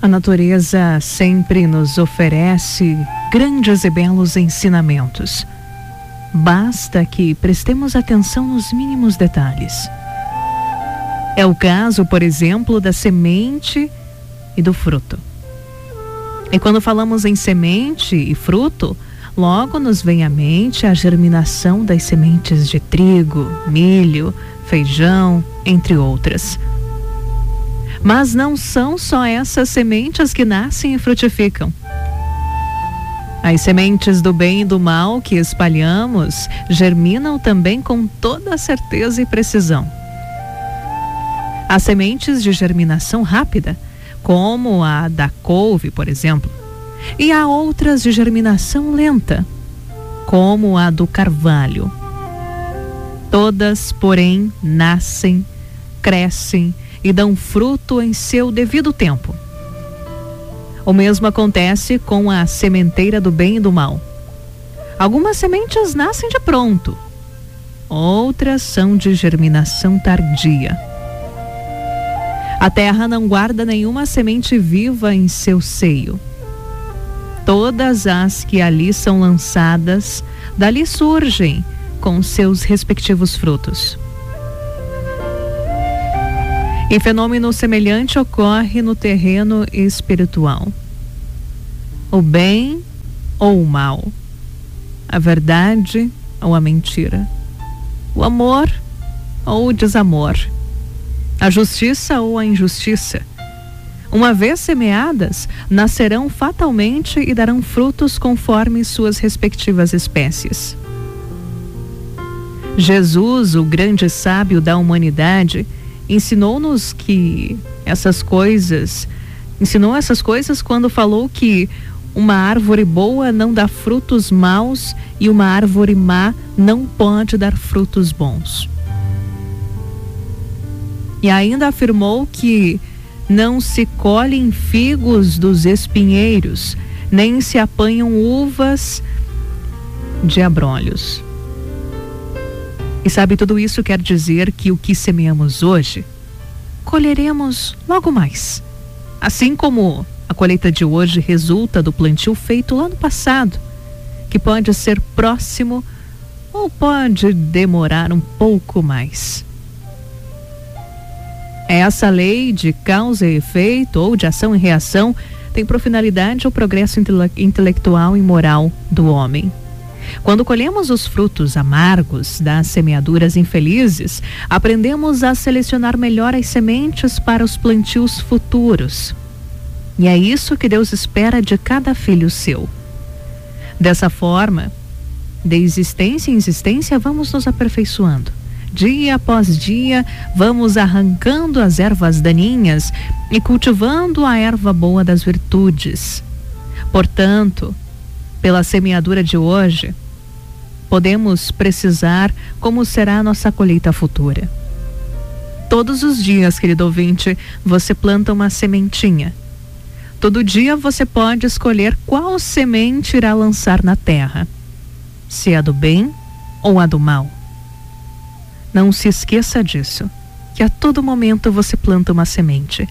A natureza sempre nos oferece grandes e belos ensinamentos. Basta que prestemos atenção nos mínimos detalhes. É o caso, por exemplo, da semente e do fruto. E quando falamos em semente e fruto, logo nos vem à mente a germinação das sementes de trigo, milho, feijão, entre outras. Mas não são só essas sementes que nascem e frutificam. As sementes do bem e do mal que espalhamos germinam também com toda certeza e precisão. Há sementes de germinação rápida, como a da couve, por exemplo, e há outras de germinação lenta, como a do carvalho. Todas, porém, nascem, crescem e dão fruto em seu devido tempo. O mesmo acontece com a sementeira do bem e do mal. Algumas sementes nascem de pronto, outras são de germinação tardia. A terra não guarda nenhuma semente viva em seu seio. Todas as que ali são lançadas, dali surgem com seus respectivos frutos. E fenômeno semelhante ocorre no terreno espiritual. O bem ou o mal, a verdade ou a mentira, o amor ou o desamor, a justiça ou a injustiça. Uma vez semeadas, nascerão fatalmente e darão frutos conforme suas respectivas espécies. Jesus, o grande sábio da humanidade, ensinou essas coisas quando falou que uma árvore boa não dá frutos maus e uma árvore má não pode dar frutos bons. E ainda afirmou que não se colhem figos dos espinheiros, nem se apanham uvas de abrolhos. E sabe, tudo isso quer dizer que o que semeamos hoje, colheremos logo mais. Assim como a colheita de hoje resulta do plantio feito lá no passado, que pode ser próximo ou pode demorar um pouco mais. Essa lei de causa e efeito ou de ação e reação tem por finalidade o progresso intelectual e moral do homem. Quando colhemos os frutos amargos das semeaduras infelizes, aprendemos a selecionar melhor as sementes para os plantios futuros. E é isso que Deus espera de cada filho seu. Dessa forma, de existência em existência, vamos nos aperfeiçoando. Dia após dia, vamos arrancando as ervas daninhas e cultivando a erva boa das virtudes. Portanto, pela semeadura de hoje, podemos precisar como será a nossa colheita futura. Todos os dias, querido ouvinte, você planta uma sementinha. Todo dia você pode escolher qual semente irá lançar na terra, se é a do bem ou a do mal. Não se esqueça disso, que a todo momento você planta uma semente.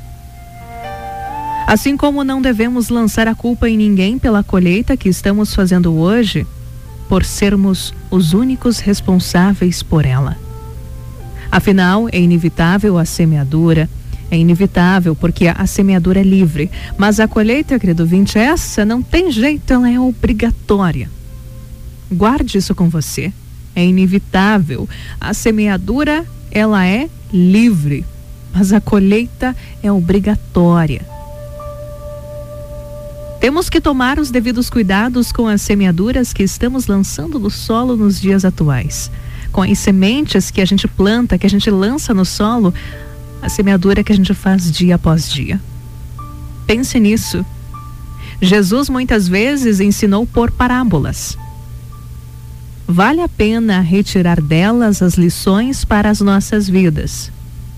Assim como não devemos lançar a culpa em ninguém pela colheita que estamos fazendo hoje, por sermos os únicos responsáveis por ela. Afinal, é inevitável a semeadura, é inevitável porque a semeadura é livre, mas a colheita, querido ouvinte, essa não tem jeito, ela é obrigatória. Guarde isso com você. É inevitável. A semeadura, ela é livre, mas a colheita é obrigatória. Temos que tomar os devidos cuidados com as semeaduras que estamos lançando no solo nos dias atuais. Com as sementes que a gente planta, que a gente lança no solo, a semeadura que a gente faz dia após dia. Pense nisso. Jesus muitas vezes ensinou por parábolas. Vale a pena retirar delas as lições para as nossas vidas.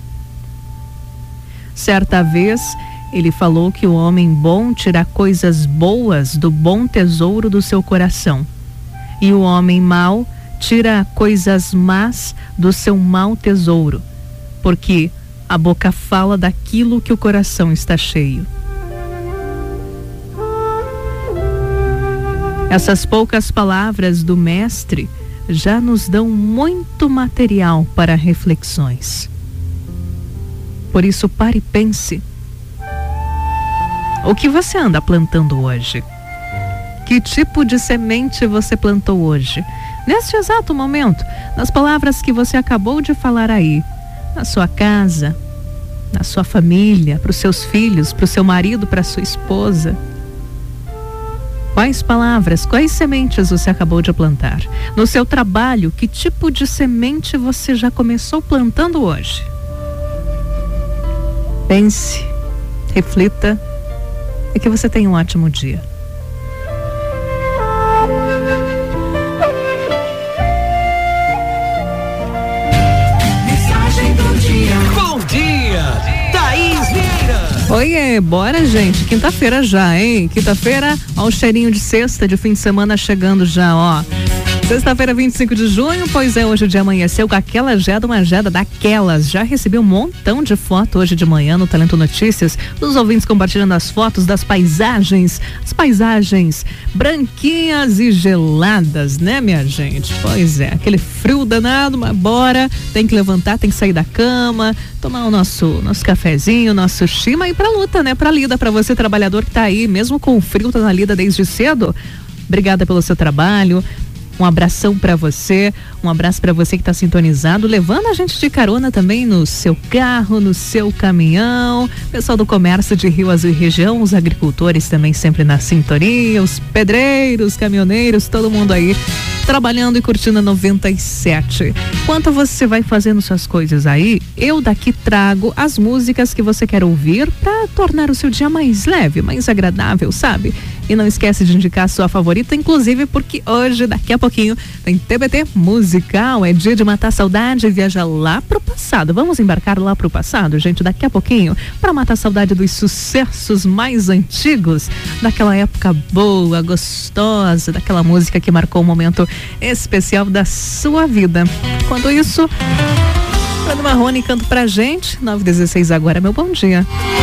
Certa vez, ele falou que o homem bom tira coisas boas do bom tesouro do seu coração, e o homem mau tira coisas más do seu mau tesouro, porque a boca fala daquilo que o coração está cheio. Essas poucas palavras do Mestre já nos dão muito material para reflexões. Por isso, pare e pense. O que você anda plantando hoje? Que tipo de semente você plantou hoje? Neste exato momento, nas palavras que você acabou de falar aí, na sua casa, na sua família, para os seus filhos, para o seu marido, para a sua esposa. Quais palavras, quais sementes você acabou de plantar? No seu trabalho, que tipo de semente você já começou plantando hoje? Pense, reflita e que você tenha um ótimo dia. Bom dia, Thaís Vieira. Oiê, bora gente, quinta-feira já, hein? Quinta-feira, ó o cheirinho de sexta, de fim de semana chegando já, ó. Sexta-feira, 25 de junho, pois é, hoje o dia amanheceu com aquela jeda, uma jeda daquelas. Já recebi um montão de foto hoje de manhã no Talento Notícias, dos ouvintes compartilhando as fotos das paisagens, as paisagens branquinhas e geladas, né, minha gente? Pois é, aquele frio danado, mas bora, tem que levantar, tem que sair da cama, tomar o nosso cafezinho, nosso chima e ir pra luta, né, pra lida, pra você trabalhador que tá aí, mesmo com o frio, tá na lida desde cedo. Obrigada pelo seu trabalho. Um abração para você, um abraço para você que está sintonizado, levando a gente de carona também no seu carro, no seu caminhão, pessoal do comércio de Rio Azul e região, os agricultores também sempre na sintonia, os pedreiros, caminhoneiros, todo mundo aí trabalhando e curtindo a 97. Enquanto você vai fazendo suas coisas aí, eu daqui trago as músicas que você quer ouvir para tornar o seu dia mais leve, mais agradável, sabe? E não esquece de indicar a sua favorita, inclusive porque hoje, daqui a pouquinho, tem TBT musical, é dia de matar a saudade e viajar lá pro passado. Vamos embarcar lá pro passado, gente, daqui a pouquinho, para matar a saudade dos sucessos mais antigos, daquela época boa, gostosa, daquela música que marcou um momento especial da sua vida. Enquanto isso, Bruno Marrone canta pra gente, 9h16 agora, meu bom dia.